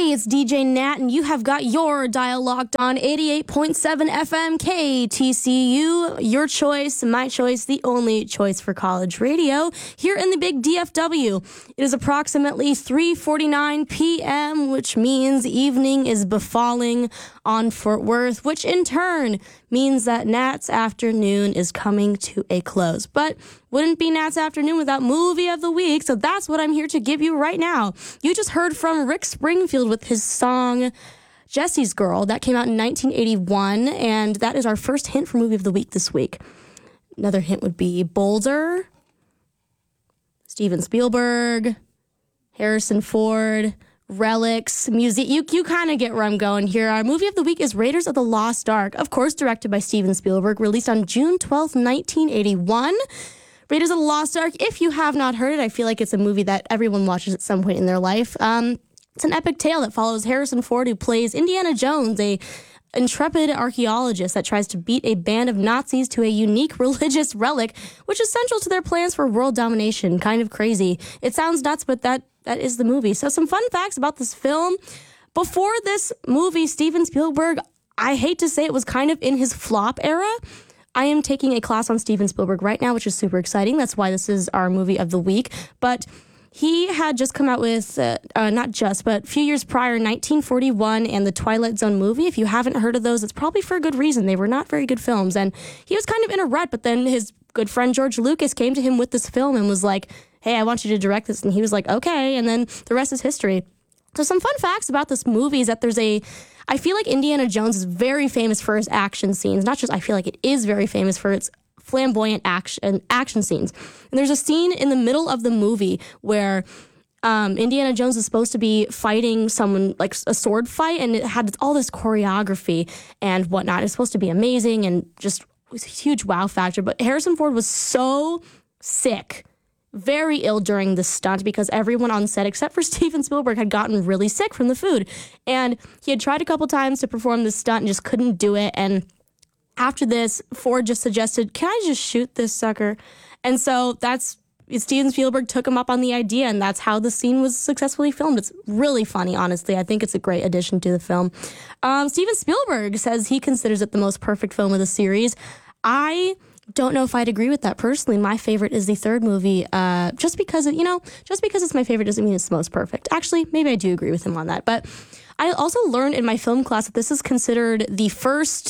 Hey, it's DJ Nat, and you have got your dial locked on 88.7 FM KTCU. Your choice, my choice, the only choice for college radio here in the big DFW. It is approximately 3:49 p.m., which means evening is befalling on Fort Worth, which in turn means that Nat's afternoon is coming to a close. But wouldn't be Nat's afternoon without movie of the week, so that's what I'm here to give you right now. You just heard from Rick Springfield with his song Jesse's Girl. That came out in 1981, and that is our first hint for movie of the week this week. Another hint would be Boulder, Steven Spielberg, Harrison Ford, Relics, music. You kind of get where I'm going here. Our movie of the week is Raiders of the Lost Ark, of course directed by Steven Spielberg, released on June 12th, 1981. Raiders of the Lost Ark, if you have not heard it, I feel like it's a movie that everyone watches at some point in their life. It's an epic tale that follows Harrison Ford, who plays Indiana Jones, a intrepid archaeologist that tries to beat a band of Nazis to a unique religious relic, which is central to their plans for world domination. Kind of crazy. It sounds nuts, but that is the movie. So some fun facts about this film. Before this movie, Steven Spielberg, I hate to say it, was kind of in his flop era. I am taking a class on Steven Spielberg right now, which is super exciting. That's why this is our movie of the week. But he had just come out with, not just, but a few years prior, 1941 and the Twilight Zone movie. If you haven't heard of those, it's probably for a good reason. They were not very good films. And he was kind of in a rut, but then his good friend George Lucas came to him with this film and was like, hey, I want you to direct this. And he was like, okay. And then the rest is history. So some fun facts about this movie is that I feel like Indiana Jones is very famous for his action scenes. Not just I feel like it is very famous for its flamboyant action scenes. And there's a scene in the middle of the movie where Indiana Jones is supposed to be fighting someone, like a sword fight, and it had all this choreography and whatnot. It's supposed to be amazing and just it was a huge wow factor. But Harrison Ford was so sick, very ill during this stunt because everyone on set, except for Steven Spielberg, had gotten really sick from the food. And he had tried a couple times to perform this stunt and just couldn't do it. And after this, Ford just suggested, can I just shoot this sucker? And so Steven Spielberg took him up on the idea, and that's how the scene was successfully filmed. It's really funny, honestly. I think it's a great addition to the film. Steven Spielberg says he considers it the most perfect film of the series. I don't know if I'd agree with that personally. My favorite is the third movie. Just because it's my favorite doesn't mean it's the most perfect. Actually, maybe I do agree with him on that. But I also learned in my film class that this is considered the first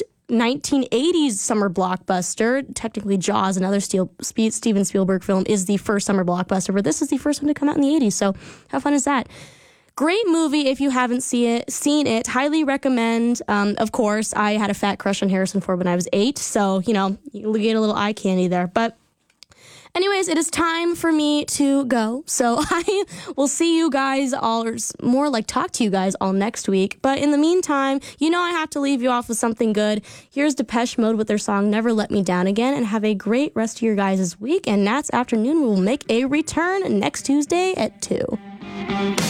1980s summer blockbuster. Technically, Jaws, another Steven Spielberg film, is the first summer blockbuster, but this is the first one to come out in the 80s. So how fun is that? Great movie if you haven't seen it. Highly recommend. Of course, I had a fat crush on Harrison Ford when I was 8, so, you get a little eye candy there. But anyways, it is time for me to go. So I will see you guys all, or more like talk to you guys all next week. But in the meantime, I have to leave you off with something good. Here's Depeche Mode with their song Never Let Me Down Again. And have a great rest of your guys' week. And Nat's Afternoon will make a return next Tuesday at 2.